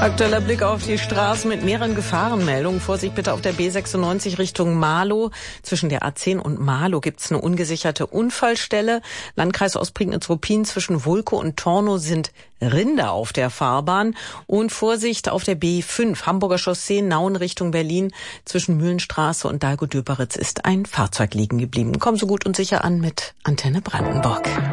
Aktueller Blick auf die Straßen mit mehreren Gefahrenmeldungen. Vorsicht bitte auf der B96 Richtung Marlow. Zwischen der A10 und Marlow gibt's eine ungesicherte Unfallstelle. Landkreis Ostprignitz-Ruppin zwischen Wulkow und Tornow sind Rinder auf der Fahrbahn. Und Vorsicht auf der B5 Hamburger Chaussee Nauen Richtung Berlin. Zwischen Mühlenstraße und Dahlgow-Döberitz ist ein Fahrzeug liegen geblieben. Kommen Sie gut und sicher an mit Antenne Brandenburg.